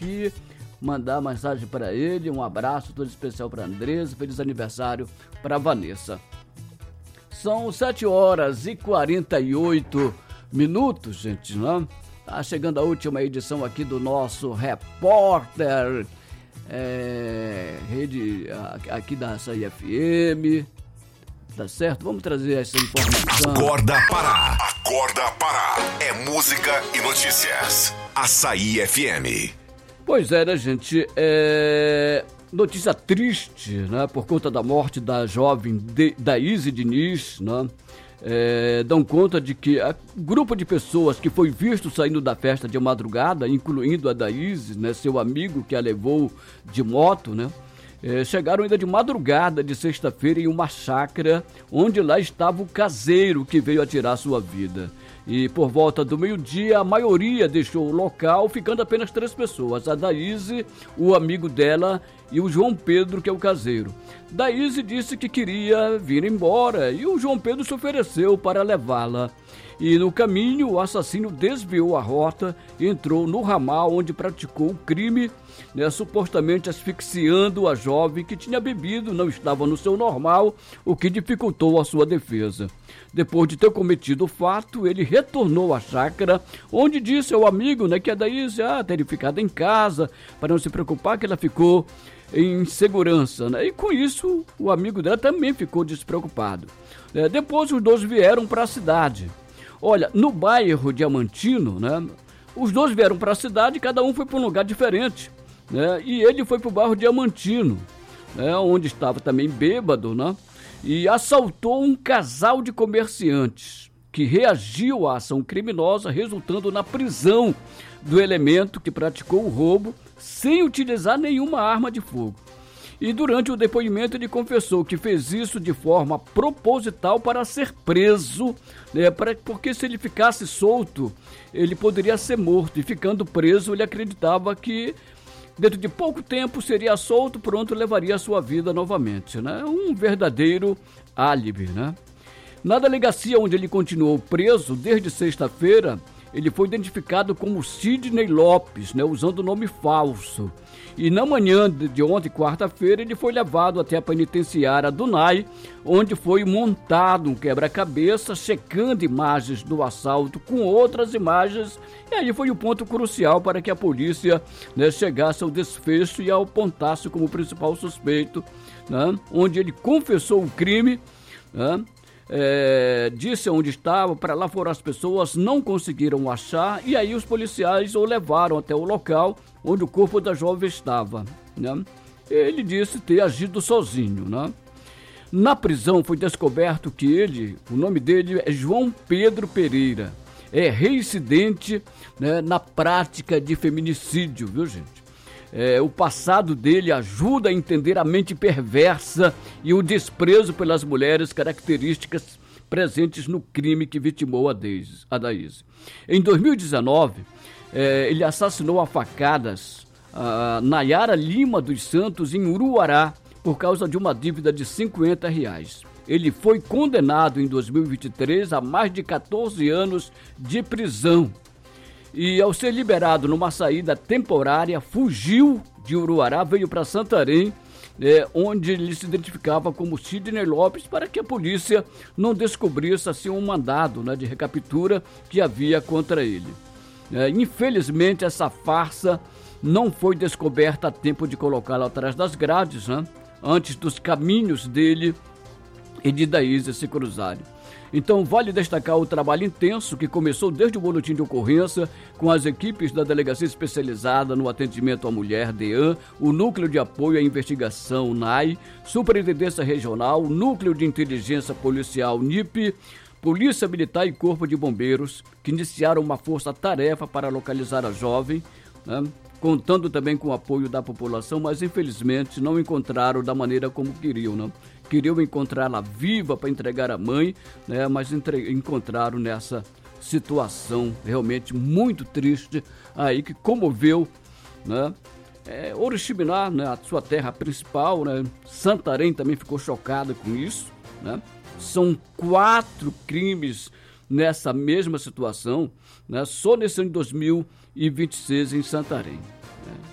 aqui mandar mensagem para ele, um abraço todo especial para Andresa, feliz aniversário para Vanessa. São 7h48, gente, né? Tá chegando a última edição aqui do nosso Repórter, rede aqui da Açaí FM, tá certo? Vamos trazer essa informação. Acorda Pará, é música e notícias. Açaí FM. Pois é, né, gente? Notícia triste, né? Por conta da morte da jovem Daíse Diniz, né? Dão conta de que o grupo de pessoas que foi visto saindo da festa de madrugada, incluindo a Daíse, né? Seu amigo que a levou de moto, né? Chegaram ainda de madrugada de sexta-feira em uma chácara, onde lá estava o caseiro que veio atirar sua vida. E por volta do meio-dia, a maioria deixou o local, ficando apenas 3 pessoas. A Daíse, o amigo dela e o João Pedro, que é o caseiro. Daíse disse que queria vir embora e o João Pedro se ofereceu para levá-la. E no caminho, o assassino desviou a rota e entrou no ramal onde praticou o crime, né, supostamente asfixiando a jovem que tinha bebido, não estava no seu normal, o que dificultou a sua defesa. Depois de ter cometido o fato, ele retornou à chácara, onde disse ao amigo, né, que a Daíse teria ficado em casa, para não se preocupar, que ela ficou em segurança, né? E com isso, o amigo dela também ficou despreocupado. Depois, os dois vieram para a cidade. Olha, no bairro Diamantino, né, os dois vieram para a cidade, cada um foi para um lugar diferente, né, e ele foi para o bairro Diamantino, né, onde estava também bêbado, né, e assaltou um casal de comerciantes que reagiu à ação criminosa, resultando na prisão do elemento que praticou o roubo sem utilizar nenhuma arma de fogo. E durante o depoimento ele confessou que fez isso de forma proposital para ser preso, né, porque se ele ficasse solto, ele poderia ser morto. E ficando preso, ele acreditava que dentro de pouco tempo seria solto, pronto, levaria a sua vida novamente, né? Um verdadeiro álibi, né? Na delegacia onde ele continuou preso desde sexta-feira, ele foi identificado como Sidney Lopes, né, usando nome falso. E na manhã de ontem, quarta-feira, ele foi levado até a penitenciária do NAI, onde foi montado um quebra-cabeça, checando imagens do assalto com outras imagens. E aí foi o ponto crucial para que a polícia, né, chegasse ao desfecho e apontasse como principal suspeito, né, onde ele confessou o crime, né, disse onde estava, para lá foram as pessoas, não conseguiram achar, e aí os policiais o levaram até o local onde o corpo da jovem estava, né? Ele disse ter agido sozinho, né? Na prisão foi descoberto que o nome dele é João Pedro Pereira, é reincidente, né, na prática de feminicídio, viu, gente? O passado dele ajuda a entender a mente perversa e o desprezo pelas mulheres, características presentes no crime que vitimou a Daíse. Em 2019, ele assassinou a facadas a Nayara Lima dos Santos em Uruará por causa de uma dívida de R$50. Ele foi condenado em 2023 a mais de 14 anos de prisão. E ao ser liberado numa saída temporária, fugiu de Uruará, veio para Santarém, onde ele se identificava como Sidney Lopes, para que a polícia não descobrisse assim um mandado, né, de recaptura que havia contra ele. Infelizmente, essa farsa não foi descoberta a tempo de colocá-lo atrás das grades, né, antes dos caminhos dele e de Daíse se cruzarem. Então, vale destacar o trabalho intenso que começou desde o boletim de ocorrência com as equipes da Delegacia Especializada no Atendimento à Mulher, DEAN, o Núcleo de Apoio à Investigação, NAI, Superintendência Regional, Núcleo de Inteligência Policial, NIP, Polícia Militar e Corpo de Bombeiros, que iniciaram uma força-tarefa para localizar a jovem, né, contando também com o apoio da população, mas infelizmente não encontraram da maneira como queriam, né? Queriam encontrá-la viva para entregar à mãe, né? Mas encontraram nessa situação realmente muito triste aí que comoveu, né? Oriximiná, né? A sua terra principal, né? Santarém também ficou chocada com isso, né? São 4 crimes nessa mesma situação, né? Só nesse ano de 2026 em Santarém, né?